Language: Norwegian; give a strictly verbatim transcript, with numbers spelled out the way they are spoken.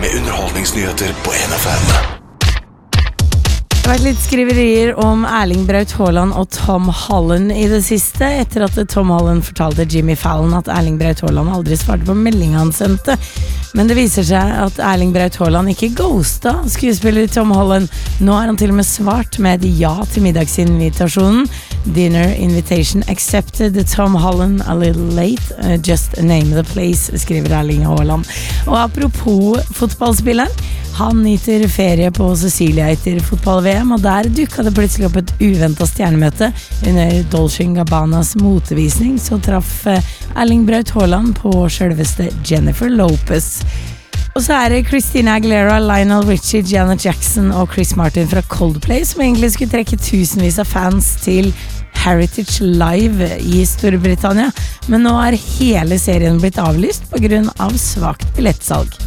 med underholdningsnyheter på N F M. Det har vært litt skriverier om Erling Braut Haaland og Tom Holland i det siste, etter at Tom Holland fortalte Jimmy Fallon at Erling Braut Haaland aldri svarte på meldingen han sendte. Men det viser seg at Erling Braut Haaland ikke ghosta skuespiller Tom Holland. Nå har han til og med svart med et ja til middagsinvitasjonen. Dinner invitation accepted. Tom Holland a little late. Uh, just name the place, skriver Erling Haaland. Og apropos fotballspilleren, han nyter ferie på Cecilia etter fotball-V M, og der dukket det plutselig opp et uventet stjernemøte. Under Dolce and Gabbanas motevisning så traff Erling Braut Haaland på selveste Jennifer Lopez. Og så er det Christina Aguilera, Lionel Richie, Janet Jackson og Chris Martin fra Coldplay som egentlig skulle trekke tusenvis av fans til Heritage Live i Storbritannia, men nå er hele serien blitt avlyst på grunn av svakt billettsalg.